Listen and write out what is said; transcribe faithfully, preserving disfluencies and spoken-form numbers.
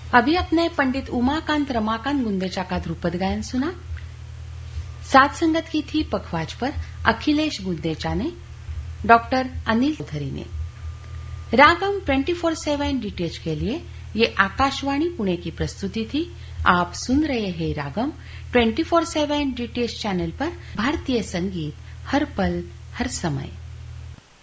अभी अपने पंडित उमाकांत रमाकांत गुंदेचा का ध्रुपद गायन सुना। साथ संगत की थी पखवाज पर अखिलेश गुंदेचा ने, डॉक्टर अनिल चौधरी ने। रागम ट्वेंटी फोर सेवन डीटीएच के लिए ये आकाशवाणी पुणे की प्रस्तुति थी। आप सुन रहे हैं रागम ट्वेंटी फोर सेवन डीटीएच चैनल पर भारतीय संगीत हर पल हर समय।